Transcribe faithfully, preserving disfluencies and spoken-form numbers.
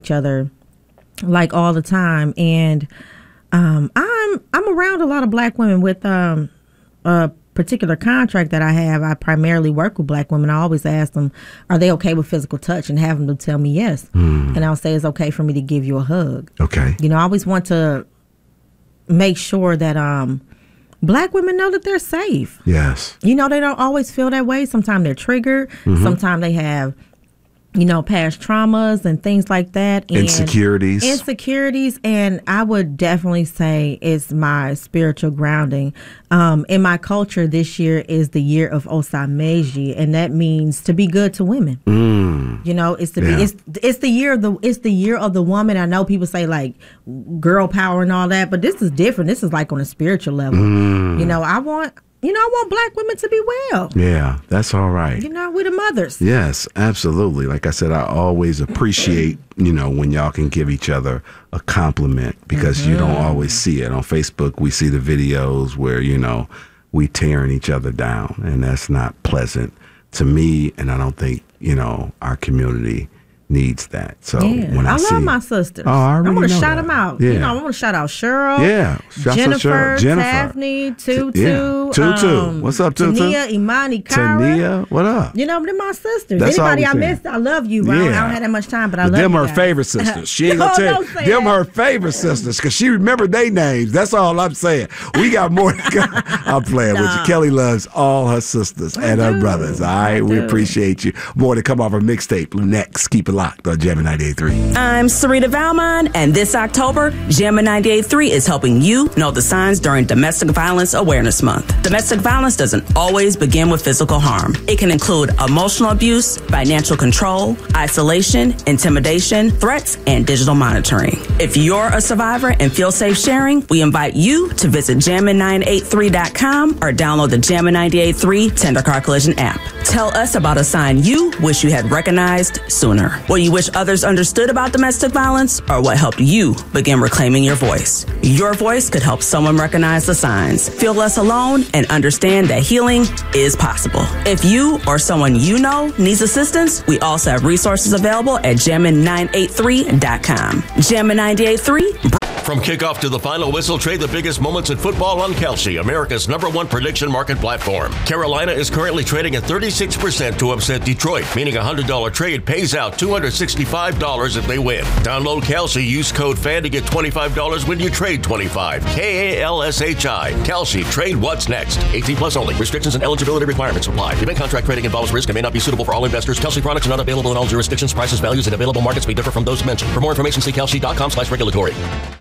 each other like all the time. And um, I'm I'm around a lot of black women with um, a particular contract that I have. I primarily work with black women. I always ask them, are they okay with physical touch, and have them tell me yes. Mm. And I'll say it's okay for me to give you a hug. Okay. You know, I always want to make sure that um, black women know that they're safe. Yes. You know, they don't always feel that way. Sometimes they're triggered. Mm-hmm. Sometimes they have, you know, past traumas and things like that. And insecurities. Insecurities. And I would definitely say it's my spiritual grounding. Um, in my culture, this year is the year of Osameji, and that means to be good to women. Mm. You know, it's the yeah. it's it's the year of the it's the year of the woman. I know people say like girl power and all that, but this is different. This is like on a spiritual level. Mm. You know, I want You know, I want black women to be well. Yeah, that's all right. You know, we're the mothers. Yes, absolutely. Like I said, I always appreciate, you know, when y'all can give each other a compliment, because mm-hmm. you don't always see it. On Facebook, we see the videos where, you know, we tearing each other down, and that's not pleasant to me, and I don't think, you know, our community needs that. So yeah. when I, I see, love my sisters. Oh, I, really I want to shout that. them out. Yeah. You know, I want to shout out Cheryl. Yeah. Shout Jennifer, Jennifer, Daphne, Tutu. Yeah. Tutu. Um, What's up, Tutu? Tania, Imani, Kyra. Tania, what up? You know, they're my sisters. That's Anybody I saying. missed, I love you. Right? Yeah. I don't have that much time, but I but love them you her guys. favorite sisters. She ain't gonna no, tell you. Them that. her favorite sisters, because she remembered their names. That's all I'm saying. We got more. I'm playing no. with you. Kelly loves all her sisters I and do. her brothers. All right, I we do. appreciate you. More to come off her mixtape next. Keep it locked on Jammin' ninety-eight point three. I'm Sarita Valmont, and this October, Jammin' ninety-eight point three is helping you know the signs during Domestic Violence Awareness Month. Domestic violence doesn't always begin with physical harm. It can include emotional abuse, financial control, isolation, intimidation, threats, and digital monitoring. If you're a survivor and feel safe sharing, we invite you to visit jammin nine eight three dot com or download the Jammin' ninety-eight point three Tender Car Collision app. Tell us about a sign you wish you had recognized sooner. What you wish others understood about domestic violence, or what helped you begin reclaiming your voice. Your voice could help someone recognize the signs, feel less alone, and understand that healing is possible. If you or someone you know needs assistance, we also have resources available at jammin nine eight three dot com. Jammin' ninety-eight point three. From kickoff to the final whistle, trade the biggest moments in football on Kalshi, America's number one prediction market platform. Carolina is currently trading at thirty-six percent to upset Detroit, meaning a one hundred dollars trade pays out two hundred sixty-five dollars if they win. Download Kalshi, use code FAN to get twenty-five dollars when you trade twenty-five dollars. K A L S H I. Kalshi, trade what's next. eighteen plus only. Restrictions and eligibility requirements apply. Event contract trading involves risk and may not be suitable for all investors. Kalshi products are not available in all jurisdictions. Prices, values, and available markets may differ from those mentioned. For more information, see kalshi dot com slash regulatory.